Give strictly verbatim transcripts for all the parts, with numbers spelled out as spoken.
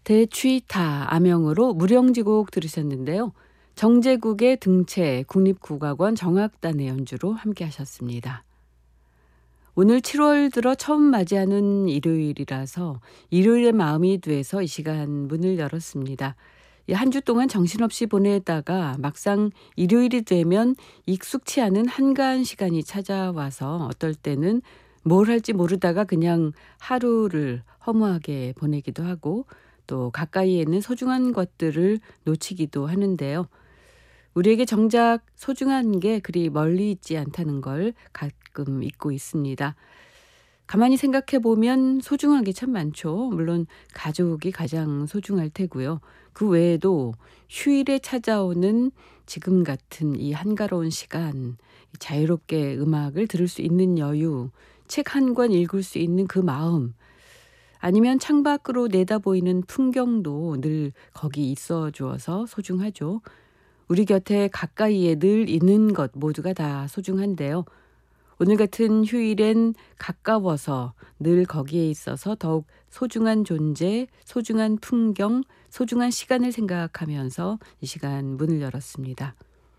대취타 암영으로 무령지곡 들으셨는데요. 정제국의 등채 국립국악원 정악단의 연주로 함께 하셨습니다. 오늘 칠월 들어 처음 맞이하는 일요일이라서 일요일의 마음이 돼서 이 시간 문을 열었습니다. 한 주 동안 정신없이 보내다가 막상 일요일이 되면 익숙치 않은 한가한 시간이 찾아와서 어떨 때는 뭘 할지 모르다가 그냥 하루를 허무하게 보내기도 하고 또 가까이에 있는 소중한 것들을 놓치기도 하는데요. 우리에게 정작 소중한 게 그리 멀리 있지 않다는 걸 가끔 잊고 있습니다. 가만히 생각해 보면 소중한 게 참 많죠. 물론 가족이 가장 소중할 테고요. 그 외에도 휴일에 찾아오는 지금 같은 이 한가로운 시간, 자유롭게 음악을 들을 수 있는 여유, 책 한 권 읽을 수 있는 그 마음, 아니면 창밖으로 내다보이는 풍경도 늘 거기 있어 주어서 소중하죠. 우리 곁에 가까이에 늘 있는 것 모두가 다 소중한데요. 오늘 같은 휴일엔 가까워서 늘 거기에 있어서 더욱 소중한 존재, 소중한 풍경, 소중한 시간을 생각하면서 이 시간 문을 열었습니다.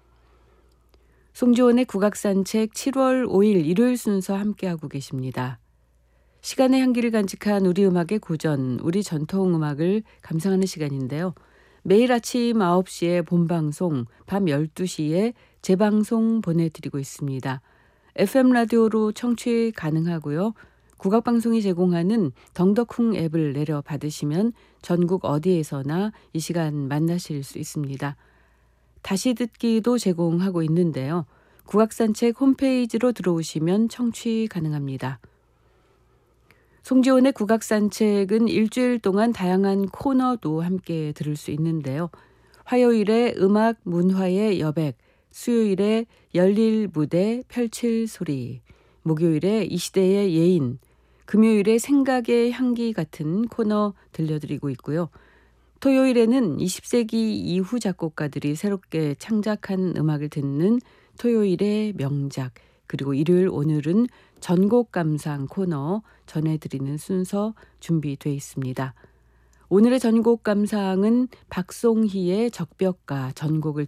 송지원의 국악산책 칠월 오일 일요일 순서 함께하고 계십니다. 시간의 향기를 간직한 우리 음악의 고전, 우리 전통 음악을 감상하는 시간인데요. 매일 아침 아홉 시에 본방송, 밤 열두 시에 재방송 보내드리고 있습니다. 에프엠 라디오로 청취 가능하고요. 국악방송이 제공하는 덩덕쿵 앱을 내려받으시면 전국 어디에서나 이 시간 만나실 수 있습니다. 다시 듣기도 제공하고 있는데요. 국악산책 홈페이지로 들어오시면 청취 가능합니다. 송지원의 국악산책은 일주일 동안 다양한 코너도 함께 들을 수 있는데요. 화요일에 음악 문화의 여백, 수요일에 열릴 무대 펼칠 소리, 목요일에 이 시대의 예인, 금요일에 생각의 향기 같은 코너 들려드리고 있고요. 토요일에는 이십 세기 이후 작곡가들이 새롭게 창작한 음악을 듣는 토요일의 명작, 그리고 일요일 오늘은 전곡 감상 코너 전해드리는 순서 준비되어 있습니다. 오늘의 전곡 감상은 박송희의 적벽가 전곡을